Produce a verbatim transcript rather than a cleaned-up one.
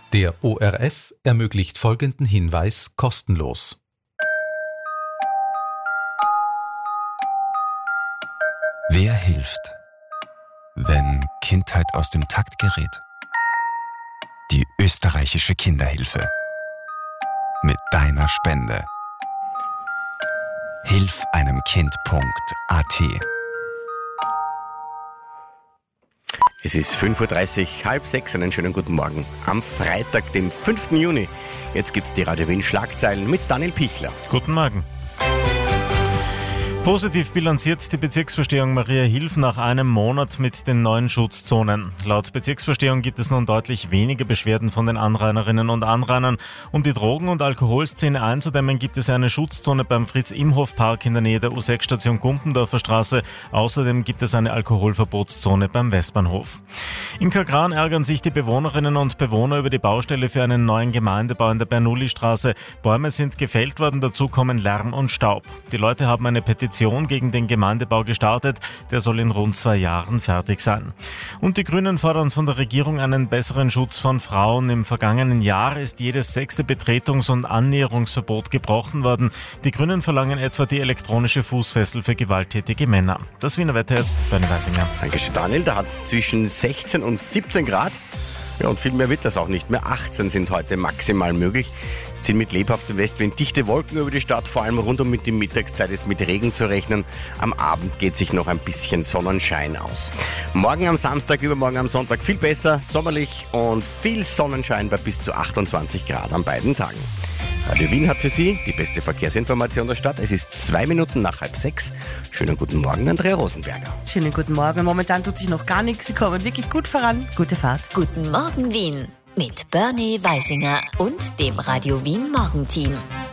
Der O R F ermöglicht folgenden Hinweis kostenlos. Wer hilft, wenn Kindheit aus dem Takt gerät? Die österreichische Kinderhilfe. Mit deiner Spende. hilf einem Kind punkt a t. Es ist fünf Uhr dreißig, halb sechs, einen schönen guten Morgen. Am Freitag, dem fünften Juni. Jetzt gibt's die Radio Wien Schlagzeilen mit Daniel Pichler. Guten Morgen. Positiv bilanziert die Bezirksvorstehung Maria Hilf nach einem Monat mit den neuen Schutzzonen. Laut Bezirksvorstehung gibt es nun deutlich weniger Beschwerden von den Anrainerinnen und Anrainern. Um die Drogen- und Alkoholszene einzudämmen, gibt es eine Schutzzone beim Fritz-Imhoff-Park in der Nähe der U sechs Station Gumpendorfer Straße. Außerdem gibt es eine Alkoholverbotszone beim Westbahnhof. In Kagran ärgern sich die Bewohnerinnen und Bewohner über die Baustelle für einen neuen Gemeindebau in der Bernoulli-Straße. Bäume sind gefällt worden, dazu kommen Lärm und Staub. Die Leute haben eine Petition gegen den Gemeindebau gestartet. Der soll in rund zwei Jahren fertig sein. Und die Grünen fordern von der Regierung einen besseren Schutz von Frauen. Im vergangenen Jahr ist jedes sechste Betretungs- und Annäherungsverbot gebrochen worden. Die Grünen verlangen etwa die elektronische Fußfessel für gewalttätige Männer. Das Wiener Wetter jetzt, Bernie Weisinger. Dankeschön, Daniel. Da hat es zwischen sechzehn und siebzehn Grad. Ja, und viel mehr wird das auch nicht mehr. achtzehn sind heute maximal möglich. Ziehen mit lebhaftem Westwind dichte Wolken über die Stadt, vor allem rund um die Mittagszeit ist mit Regen zu rechnen. Am Abend geht sich noch ein bisschen Sonnenschein aus. Morgen am Samstag, übermorgen am Sonntag viel besser, sommerlich und viel Sonnenschein bei bis zu achtundzwanzig Grad an beiden Tagen. Radio Wien hat für Sie die beste Verkehrsinformation der Stadt. Es ist zwei Minuten nach halb sechs. Schönen guten Morgen, Andrea Rosenberger. Schönen guten Morgen. Momentan tut sich noch gar nichts. Sie kommen wirklich gut voran. Gute Fahrt. Guten Morgen Wien mit Bernie Weisinger und dem Radio Wien Morgenteam.